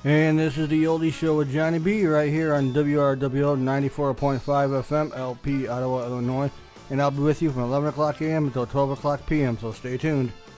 And this is the Oldie Show with Johnny B right here on WRWO 94.5 FM, LP, Ottawa, Illinois. And I'll be with you from 11 o'clock a.m. until 12 o'clock p.m., so stay tuned.